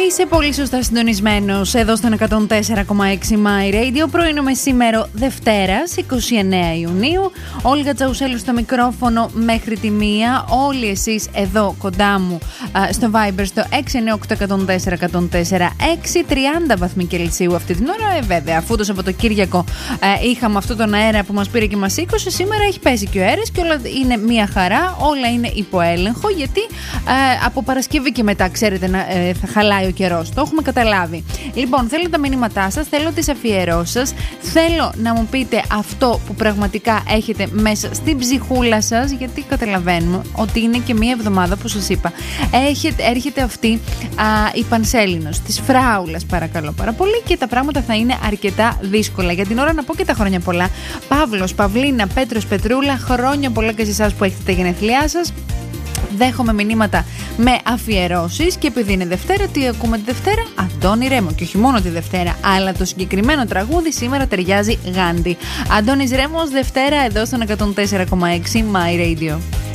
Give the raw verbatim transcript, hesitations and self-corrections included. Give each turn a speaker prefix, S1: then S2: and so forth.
S1: Είσαι πολύ σωστά συντονισμένος εδώ στον εκατόν τέσσερα κόμμα έξι My Radio. Πρωινό μεσήμερο Δευτέρας, εικοστή ενάτη Ιουνίου. Όλγα Τζαουσέλου στο μικρόφωνο μέχρι τη μία. Όλοι εσείς εδώ κοντά μου στο Viber στο έξι εννιά οκτώ ένα μηδέν τέσσερα ένα μηδέν τέσσερα έξι. τριάντα βαθμοί Κελσίου αυτή την ώρα. Ε, βέβαια, αφού το Σαββατοκύριακο ε, είχαμε αυτόν τον αέρα που μας πήρε και μας σήκωσε, σήμερα έχει πέσει και ο αέρας και όλα είναι μία χαρά. Όλα είναι υπό έλεγχο, γιατί ε, από Παρασκευή και μετά, ξέρετε, να, ε, θα χαλάει ο καιρός. Το έχουμε καταλάβει. Λοιπόν, θέλω τα μηνύματά σας, θέλω τις αφιερώσεις σας, θέλω να μου πείτε αυτό που πραγματικά έχετε μέσα στην ψυχούλα σας, γιατί καταλαβαίνουμε ότι είναι και μία εβδομάδα που σας είπα. Έχετε, έρχεται αυτή α, η Πανσέλινος της Φράουλας, παρακαλώ πάρα πολύ, και τα πράγματα θα είναι αρκετά δύσκολα. Για την ώρα να πω και τα χρόνια πολλά. Παύλος, Παυλίνα, Πέτρος, Πετρούλα, χρόνια πολλά και σε εσάς που έχετε τα γενέθλιά σας. Δέχομαι μηνύματα με αφιερώσεις και επειδή είναι Δευτέρα, τι ακούμε τη Δευτέρα? Αντώνη Ρέμο. Και όχι μόνο τη Δευτέρα, αλλά το συγκεκριμένο τραγούδι σήμερα ταιριάζει γάντι. Αντώνης Ρέμος, Δευτέρα, εδώ στον εκατόν τέσσερα κόμμα έξι My Radio.